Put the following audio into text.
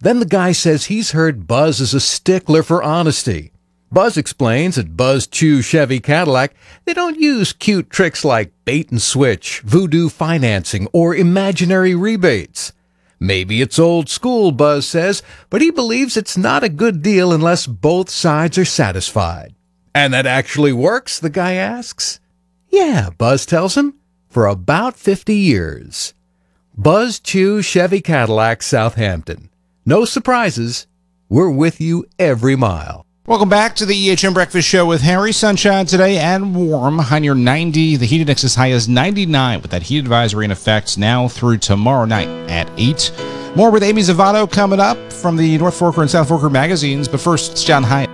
Then the guy says he's heard Buzz is a stickler for honesty. Buzz explains at Buzz Chew Chevy Cadillac, they don't use cute tricks like bait and switch, voodoo financing, or imaginary rebates. Maybe it's old school, Buzz says, but he believes it's not a good deal unless both sides are satisfied. And that actually works, the guy asks. Yeah, Buzz tells him, for about 50 years. Buzz Chew Chevy Cadillac, Southampton. No surprises. We're with you every mile. Welcome back to the EHM Breakfast Show with Harry. Sunshine today and warm. High near 90. The heat index as high as 99 with that heat advisory in effect now through tomorrow night at 8. More with Amy Zavato coming up from the North Forker and South Forker magazines. But first, it's John Hyatt.